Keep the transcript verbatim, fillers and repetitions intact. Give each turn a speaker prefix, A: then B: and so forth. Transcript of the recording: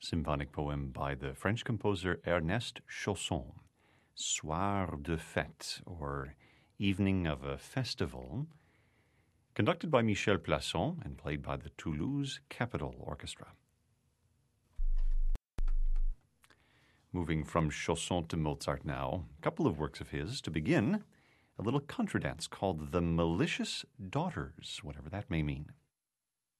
A: symphonic poem by the French composer Ernest Chausson, Soir de Fête, or Evening of a Festival, conducted by Michel Plasson and played by the Toulouse Capitol Orchestra. Moving from Chausson to Mozart now, a couple of works of his. To begin, a little contradance called The Malicious Daughters, whatever that may mean.